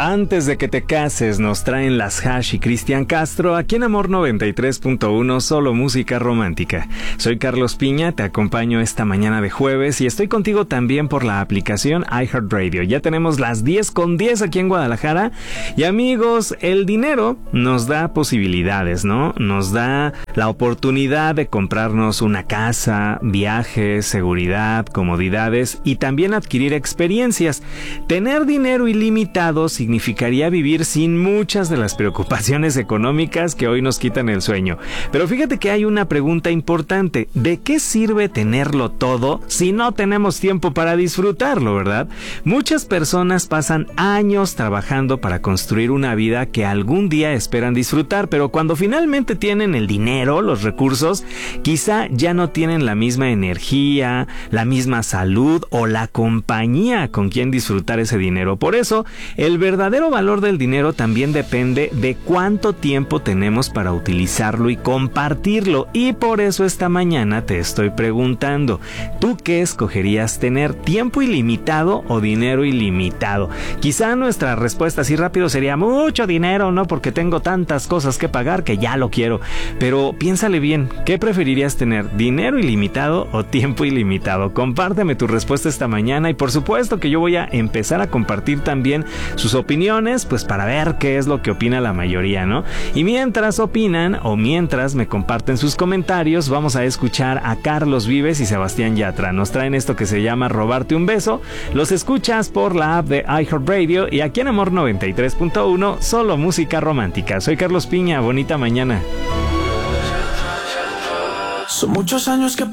Antes de que te cases, nos traen las Hash y Cristian Castro aquí en Amor 93.1, solo música romántica. Soy Carlos Piña, te acompaño esta mañana de jueves y estoy contigo también por la aplicación iHeartRadio. Ya tenemos las 10:10 aquí en Guadalajara y amigos, el dinero nos da posibilidades, ¿no? Nos da la oportunidad de comprarnos una casa, viajes, seguridad, comodidades y también adquirir experiencias. Tener dinero ilimitado significaría vivir sin muchas de las preocupaciones económicas que hoy nos quitan el sueño. Pero fíjate que hay una pregunta importante. ¿De qué sirve tenerlo todo si no tenemos tiempo para disfrutarlo, verdad? Muchas personas pasan años trabajando para construir una vida que algún día esperan disfrutar, pero cuando finalmente tienen el dinero, los recursos, quizá ya no tienen la misma energía, la misma salud o la compañía con quien disfrutar ese dinero. Por eso, el verdadero valor del dinero también depende de cuánto tiempo tenemos para utilizarlo y compartirlo. Y por eso esta mañana te estoy preguntando, ¿tú qué escogerías tener? ¿Tiempo ilimitado o dinero ilimitado? Quizá nuestra respuesta así rápido sería mucho dinero, ¿no? Porque tengo tantas cosas que pagar que ya lo quiero. Pero piénsale bien, ¿qué preferirías tener? ¿Dinero ilimitado o tiempo ilimitado? Compárteme tu respuesta esta mañana y por supuesto que yo voy a empezar a compartir también sus opiniones, pues para ver qué es lo que opina la mayoría, ¿no? Y mientras opinan o mientras me comparten sus comentarios, vamos a escuchar a Carlos Vives y Sebastián Yatra. Nos traen esto que se llama Robarte un beso. Los escuchas por la app de iHeartRadio y aquí en Amor 93.1, solo música romántica. Soy Carlos Piña, bonita mañana. Son muchos años que